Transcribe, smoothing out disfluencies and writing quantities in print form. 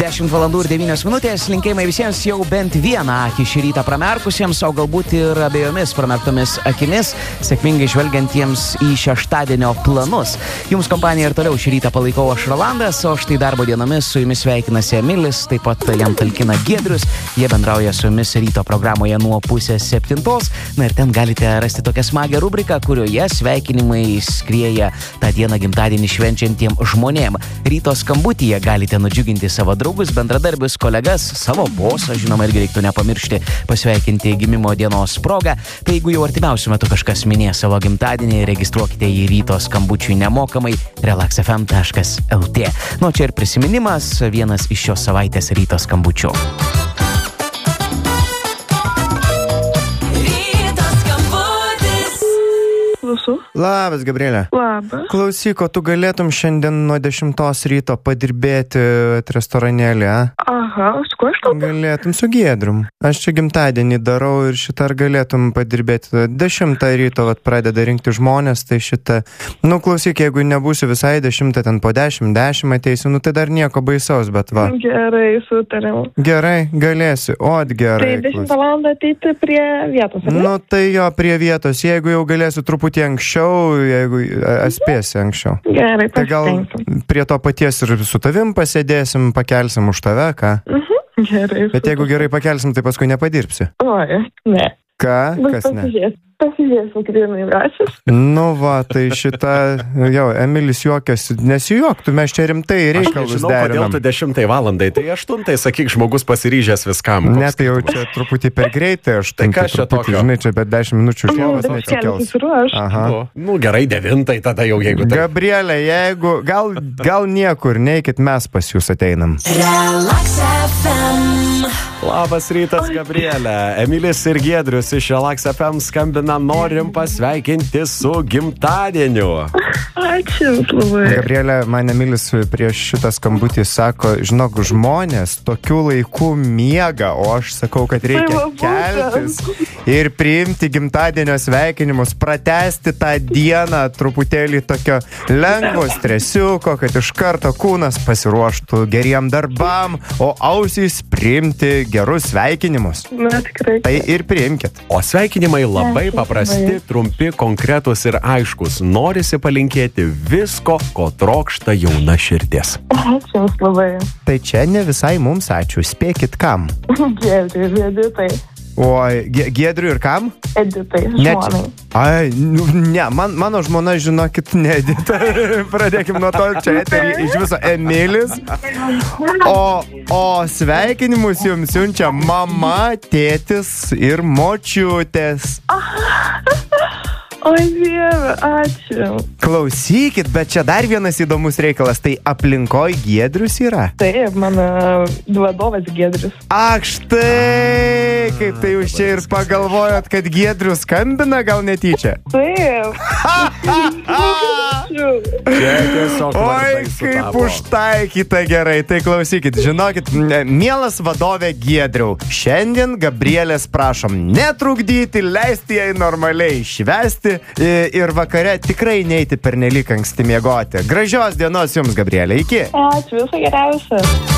10 valandų ir 9 minutės. Linkėjimai visiems jau bent vieną akį šį rytą pramerkusiems, o galbūt ir abiejomis pramerktomis akimis, sėkmingai žvelgiantiems į šeštadienio planus. Jums kompaniją ir toliau šį rytą palaikau aš Rolandas, o štai darbo dienomis su jumis sveikinasi Emilis, taip pat jam talkina Giedrius. Jie bendrauja su jumis ryto programoje nuo 6:30. Na ir ten galite rasti tokią smagią rubriką, kurioje sveikinimai skrieja tą dieną gimtadienį švenčiantiem žmonėm. Ryto skambutyje galite nudžiuginti savo draugus, bendradarbius, kolegas, savo bosą, žinoma, irgi reiktų nepamiršti pasveikinti gimimo dienos progą. Tai jeigu jau artimiausiu metu kažkas minės savo gimtadienį, registruokite į ryto skambučių nemokamai relaxfm.lt. Nu, čia ir prisiminimas, vienas iš šios savaitės ryto skambučių. Labas, Gabrielė. Labas. Klausyk, o tu galėtum šiandien nuo 10 ryto padirbėti restoranėlį, a? Aha, su kuo aš tau? Galėtum su Giedrium. Aš čia gimtadienį darau ir šitą ar galėtum padirbėti. 10 ryto pradeda rinkti žmonės, tai šitą... Nu, klausyk, jeigu nebūsiu visai 10, ten po 10 ateisiu, nu tai dar nieko baisaus, bet va. Gerai, sutarėm. Gerai, galėsiu. O, gerai. Tai 10 valandą ateiti prie vietos, ar ne? Nu, tai jo, prie vietos. Jeigu jau galėsiu truputį anksčiau, jeigu spėsi anksčiau. Gerai, tai gal prie to paties ir su tavim pasėdėsim, pakelsim už tave, ką? Gerai. Bet jeigu gerai pakelsim, tai paskui nepadirbsi. Oi, ne. Ką? Kas ne? Pasižiūrėsim, kaip vienai rašys. Nu va, tai šitą, jau, Emilis juokiasi, nesijuoktų, mes čia rimtai reikalus derinam. Aš nežinau, kodėl tu 10 valandai, tai 8, sakyk, žmogus pasiryžęs viskam. Ne, tai jau čia truputį per greitai, 8, tai kas čia tokio? Žinai, čia bet 10 minučių iš lovos neatsikels. Aha. Nu, gerai, 9 tada jau, jeigu tai... Gabrielė, jeigu, gal niekur, neikit, mes pas jūs ateinam. Relax FM. Labas rytas, Gabrielė. Emilis ir Giedrius iš Relax FM skambina, norim pasveikinti su gimtadieniu. Ačiū labai. Gabrielė, man Emilis prieš šitą skambutį sako, žinok, žmonės tokių laikų miega, o aš sakau, kad reikia keltis ir priimti gimtadienio sveikinimus, pratęsti tą dieną truputėlį tokio lengvo stresiuko, kad iš karto kūnas pasiruoštų geriem darbam, o ausys priimti gerus sveikinimus. Na, tikrai. Tai ir priimkit. O sveikinimai labai paprasti, trumpi, konkretus ir aiškus. Norisi palinkėti visko, ko trokšta jauna širdis. Ačiū Jums labai. Tai čia ne visai mums ačiū. Spėkit kam? Giedriui ir Editai. Oi, Giedriui ir kam? Editai, žmonai. Ai, ne, mano žmona, žinokit, ne Edita. Pradėkim nuo to, čia iš viso Emilis. O sveikinimus jums siunčia mama, tėtis ir močiutės. Oi, Dieve, ačiū. Klausykit, bet čia dar vienas įdomus reikalas, tai aplinkoj Giedrius yra? Taip, mano vadovas Giedrius. Ak, štai, kaip tai jūs čia ir pagalvojot, kad Giedrius skambina, gal netyčia? Taip. Oi, kaip užtaikyta gerai. Tai klausykit, žinokit, mielas vadovė Giedriau, šiandien Gabrielės prašom netrukdyti, leisti jai normaliai švęsti ir vakare tikrai neiti pernelyg anksti miegoti. Gražios dienos jums, Gabrielė, iki. Ačiū, viso geriausio.